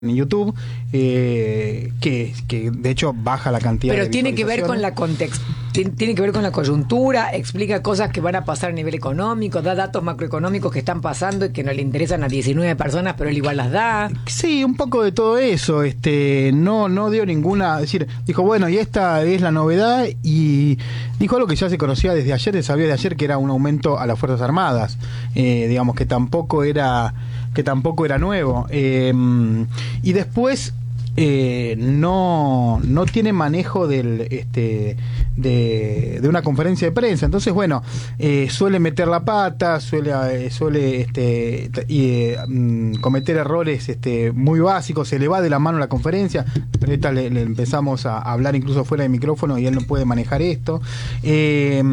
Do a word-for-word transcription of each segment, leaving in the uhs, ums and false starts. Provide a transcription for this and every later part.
en YouTube, eh, que, que de hecho baja la cantidad pero de tiene que ver con la context, tiene que ver con la coyuntura, explica cosas que van a pasar a nivel económico, da datos macroeconómicos que están pasando y que no le interesan a diecinueve personas, pero él igual las da. Sí, un poco de todo eso. Este, no, no dio ninguna, es decir, dijo bueno, y esta es la novedad, y dijo algo que ya se conocía desde ayer, se sabía de ayer, que era un aumento a las Fuerzas Armadas, eh, digamos que tampoco era que tampoco era nuevo. Eh, y después eh, no no tiene manejo del este de, de una conferencia de prensa. Entonces, bueno, eh, suele meter la pata, suele eh, suele este y, eh, cometer errores este muy básicos, se le va de la mano la conferencia. Ahorita le, le empezamos a hablar incluso fuera de micrófono y él no puede manejar esto. Eh,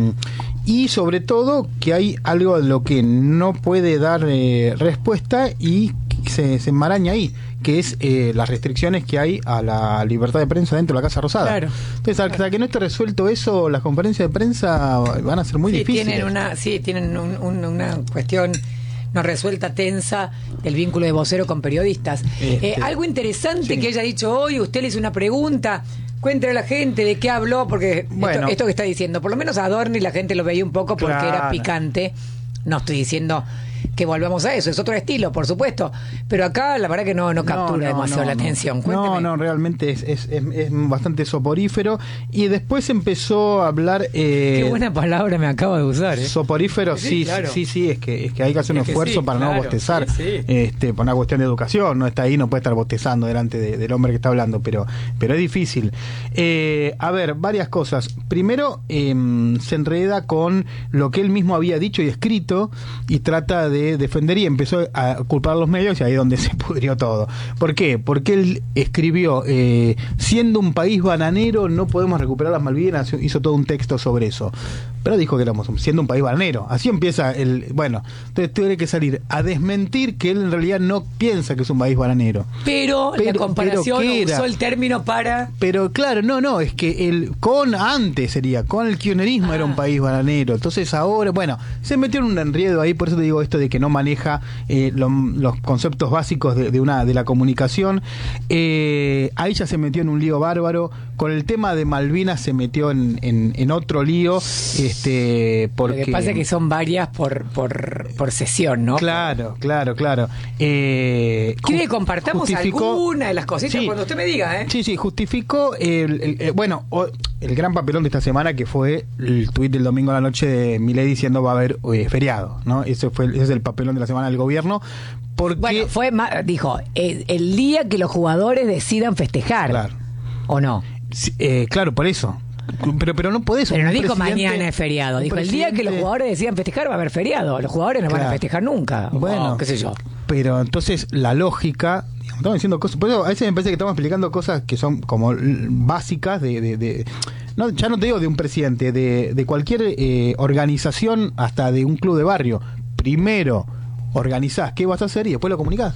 y sobre todo que hay algo a lo que no puede dar eh, respuesta y se, se enmaraña ahí, que es eh, las restricciones que hay a la libertad de prensa dentro de la Casa Rosada. Claro. Entonces, hasta claro. que no esté resuelto eso, las conferencias de prensa van a ser muy sí, difíciles. Tienen una, sí, tienen un, un, una cuestión no resuelta, tensa, del vínculo de vocero con periodistas. Este, eh, algo interesante sí. que haya dicho hoy, usted le hizo una pregunta. Cuéntale a la gente de qué habló, porque bueno, esto, esto que está diciendo, por lo menos a Adorni la gente lo veía un poco porque claro. era picante. No estoy diciendo que volvamos a eso, es otro estilo, por supuesto, pero acá la verdad que no, no captura no, no, demasiado no, la atención. Cuénteme. No, no, realmente es, es, es, es bastante soporífero. Y después empezó a hablar... Eh, Qué buena palabra me acabo de usar. ¿eh? Soporífero, sí, sí, claro. sí, sí, es que, es que hay que hacer un esfuerzo sí, para claro, no bostezar, sí, sí. Este, por una cuestión de educación, no está ahí, no puede estar bostezando delante de, del hombre que está hablando, pero, pero es difícil. Eh, a ver, varias cosas. Primero, eh, se enreda con lo que él mismo había dicho y escrito, y trata de defender, y empezó a culpar a los medios, y ahí es donde se pudrió todo. ¿Por qué? Porque él escribió eh, siendo un país bananero no podemos recuperar las Malvinas, hizo todo un texto sobre eso, pero dijo que éramos siendo un país bananero, así empieza el, bueno, entonces tiene que salir a desmentir que él en realidad no piensa que es un país bananero, pero, pero la comparación pero usó el término para pero claro, no, no, es que el con antes sería, con el kirchnerismo ah. era un país bananero, entonces ahora, bueno, se metió en un enredo ahí, por eso te digo esto de que no maneja eh, lo, los conceptos básicos de, de una de la comunicación. Eh, ahí ya se metió en un lío bárbaro. Con el tema de Malvinas se metió en, en, en otro lío, este, porque lo que pasa es que son varias por por, por sesión, ¿no? Claro, claro, claro. Eh, ¿Quiere que compartamos alguna de las cositas? Sí, cuando usted me diga, ¿eh? Sí, sí, justificó el, el, el bueno, el gran papelón de esta semana, que fue el tuit del domingo a la noche de Milei diciendo va a haber eh, feriado, ¿no? Ese fue ese es el papelón de la semana del gobierno. Porque bueno, fue dijo el, el día que los jugadores decidan festejar, claro. ¿o no? Sí, eh, claro, por eso. Pero, pero no podés. Pero no dijo mañana es feriado. Dijo el día que los jugadores decidan festejar va a haber feriado. Los jugadores no claro. van a festejar nunca. Bueno, o, qué sé yo. Pero entonces la lógica, estamos diciendo cosas. Por eso a veces me parece que estamos explicando cosas que son como básicas de, de, de no, ya no te digo de un presidente, de, de cualquier eh, organización, hasta de un club de barrio. Primero organizás qué vas a hacer y después lo comunicás.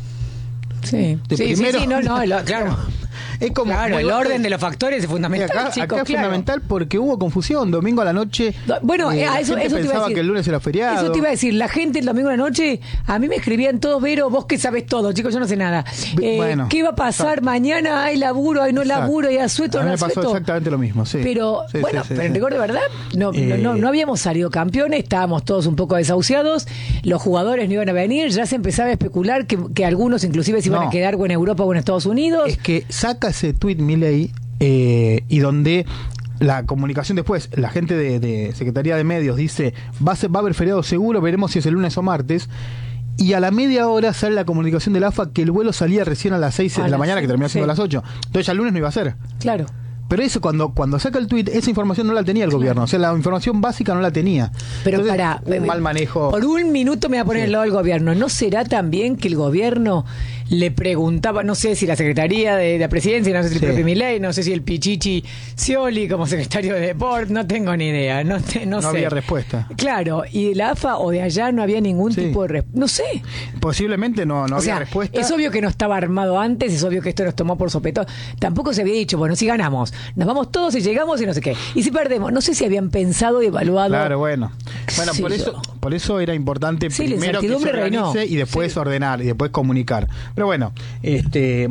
Sí, sí, primero, sí, sí, no, no, lo, claro. Es como claro, el orden de los factores es fundamental. Acá, chicos, acá es claro. fundamental porque hubo confusión. Domingo a la noche. Bueno, eh, a eso, la gente eso te pensaba iba a decir, que el lunes era feriado. Eso te iba a decir. La gente el domingo a la noche, a mí me escribían todos, Vero, vos que sabés todo, chicos, yo no sé nada. Eh, bueno, ¿qué va a pasar exacto. mañana? ¿Hay laburo? ¿Hay no exacto. laburo? ¿Hay asueto? A mí no me pasó asueto? exactamente lo mismo, sí. Pero, sí, bueno, sí, sí, pero sí. en rigor de verdad, no, eh, no, no, no habíamos salido campeones, estábamos todos un poco desahuciados, los jugadores no iban a venir, ya se empezaba a especular que, que algunos inclusive se iban no. a quedar o en Europa o en Estados Unidos. Es que saca ese tuit Milei eh, y donde la comunicación después, la gente de, de Secretaría de Medios dice va a, ser, va a haber feriado seguro, veremos si es el lunes o martes, y a la media hora sale la comunicación del A F A que el vuelo salía recién a las seis de la mañana, que terminó siendo sí. a las ocho, entonces ya el lunes no iba a ser. Claro. Pero eso, cuando cuando saca el tuit, esa información no la tenía el claro. gobierno. O sea, la información básica no la tenía. Pero entonces, para un mal manejo. Por un minuto me voy a poner sí. al lado del gobierno. ¿No será también que el gobierno le preguntaba, no sé si la Secretaría de la Presidencia, no sé si sí. el propio Milei, no sé si el Pichichi Scioli como secretario de Deporte, no tengo ni idea, no, te, no, no sé. había respuesta. Claro, y de la A F A o de allá no había ningún sí. tipo de respuesta. No sé. Posiblemente no, no o había sea, respuesta. Es obvio que no estaba armado antes, es obvio que esto nos tomó por sopetón. Tampoco se había dicho, bueno, si ganamos, nos vamos todos y llegamos y no sé qué. Y si perdemos, no sé si habían pensado y evaluado. Claro, bueno. Bueno, por eso, por eso era importante sí, primero que se organice y después sí. ordenar y después comunicar. Pero bueno, este